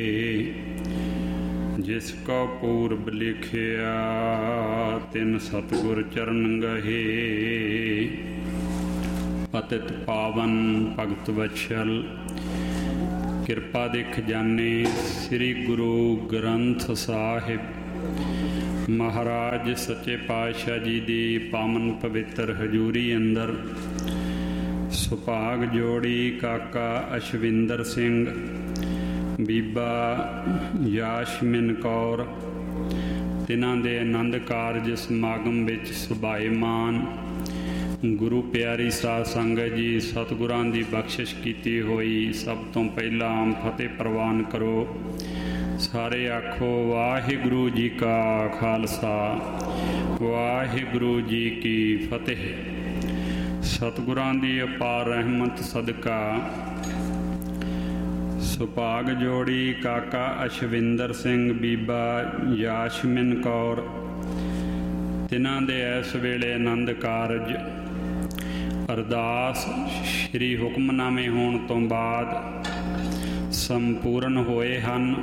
ਜਿਸ ਕੋ ਪੂਰਬ ਲਿਖਿਆ ਤਿਨ ਸਤਿਗੁਰ ਚਰਨ ਗਹੇ। ਪਤਿਤ ਪਾਵਨ ਭਗਤ ਵਛਲ ਕਿਰਪਾ ਦਿਖ ਜਾਨੇ ਸ੍ਰੀ ਗੁਰੂ ਗ੍ਰੰਥ ਸਾਹਿਬ ਮਹਾਰਾਜ ਸੱਚੇ ਪਾਤਸ਼ਾਹ ਜੀ ਦੀ ਪਾਵਨ ਪਵਿੱਤਰ ਹਜ਼ੂਰੀ ਅੰਦਰ ਸੁਭਾਗ ਜੋੜੀ ਕਾਕਾ ਅਸ਼ਵਿੰਦਰ ਸਿੰਘ, ਬੀਬਾ ਯਾਸ਼ਮਿਨ ਕੌਰ ਤਿਨਾਂ ਦੇ ਆਨੰਦ ਕਾਰਜ ਸਮਾਗਮ ਵਿੱਚ ਸੁਭਾਏਮਾਨ ਗੁਰੂ ਪਿਆਰੀ ਸਾਧ ਸੰਗਤ ਜੀ, ਸਤਿਗੁਰਾਂ ਦੀ ਬਖਸ਼ਿਸ਼ ਕੀਤੀ ਹੋਈ ਸਭ ਤੋਂ ਪਹਿਲਾਂ ਫਤਿਹ ਪ੍ਰਵਾਨ ਕਰੋ। ਸਾਰੇ ਆਖੋ ਵਾਹਿਗੁਰੂ ਜੀ ਕਾ ਖਾਲਸਾ, ਵਾਹਿਗੁਰੂ ਜੀ ਕੀ ਫਤਿਹ। ਸਤਿਗੁਰਾਂ ਦੀ ਅਪਾਰ ਰਹਿਮਤ ਸਦਕਾ ਸੁਭਾਗ ਜੋੜੀ ਕਾਕਾ ਅਸ਼ਵਿੰਦਰ ਸਿੰਘ, ਬੀਬਾ ਯਾਸ਼ਮਿਨ ਕੌਰ ਤਿਨਾਂ ਦੇ ਇਸ ਵੇਲੇ ਆਨੰਦ ਕਾਰਜ ਅਰਦਾਸ ਸ਼੍ਰੀ ਹੁਕਮਨਾਮੇ ਹੋਣ ਤੋਂ ਬਾਅਦ ਸੰਪੂਰਨ ਹੋਏ ਹਨ।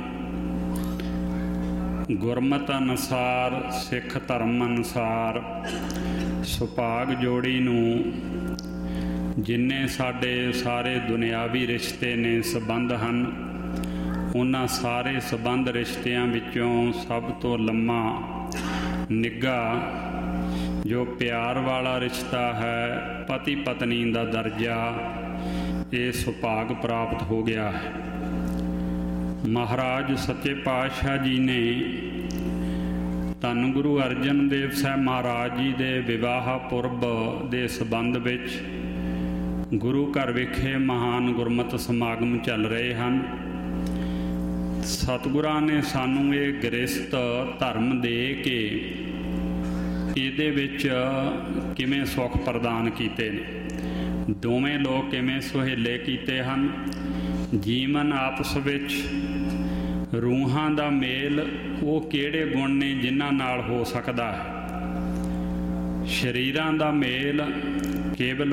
ਗੁਰਮਤਿ ਅਨੁਸਾਰ, ਸਿੱਖ ਧਰਮ ਅਨੁਸਾਰ ਸੁਭਾਗ ਜੋੜੀ ਨੂੰ ਜਿੰਨੇ ਸਾਡੇ ਸਾਰੇ ਦੁਨਿਆਵੀ ਰਿਸ਼ਤੇ ਨੇ, ਸੰਬੰਧ ਹਨ, ਉਹਨਾਂ ਸਾਰੇ ਸੰਬੰਧ ਰਿਸ਼ਤਿਆਂ ਵਿੱਚੋਂ ਸਭ ਤੋਂ ਲੰਮਾ ਨਿੱਘਾ ਜੋ ਪਿਆਰ ਵਾਲਾ ਰਿਸ਼ਤਾ ਹੈ, ਪਤੀ ਪਤਨੀ ਦਾ ਦਰਜਾ, ਇਹ ਸੁਭਾਗ ਪ੍ਰਾਪਤ ਹੋ ਗਿਆ ਹੈ। ਮਹਾਰਾਜ ਸੱਚੇ ਪਾਤਸ਼ਾਹ ਜੀ ਨੇ ਧੰਨ ਗੁਰੂ ਅਰਜਨ ਦੇਵ ਸਾਹਿਬ ਮਹਾਰਾਜ ਜੀ ਦੇ ਵਿਵਾਹ ਪੁਰਬ ਦੇ ਸੰਬੰਧ ਵਿੱਚ ਗੁਰੂ ਘਰ ਵਿਖੇ ਮਹਾਨ ਗੁਰਮਤਿ ਸਮਾਗਮ ਚੱਲ ਰਹੇ ਹਨ। ਸਤਿਗੁਰਾਂ ਨੇ ਸਾਨੂੰ ਇਹ ਗ੍ਰਸਤ ਧਰਮ ਦੇ ਕੇ ਇਹਦੇ ਵਿੱਚ ਕਿਵੇਂ ਸੁੱਖ ਪ੍ਰਦਾਨ ਕੀਤੇ ਨੇ, ਦੋਵੇਂ ਲੋਕ ਕਿਵੇਂ ਸੁਹੇਲੇ ਕੀਤੇ ਹਨ। ਜੀਵਨ ਆਪਸ ਵਿੱਚ ਰੂਹਾਂ ਦਾ ਮੇਲ, ਉਹ ਕਿਹੜੇ ਗੁਣ ਨੇ ਜਿਨ੍ਹਾਂ ਨਾਲ ਹੋ ਸਕਦਾ ਹੈ। ਸਰੀਰਾਂ ਦਾ ਮੇਲ ਕੇਵਲ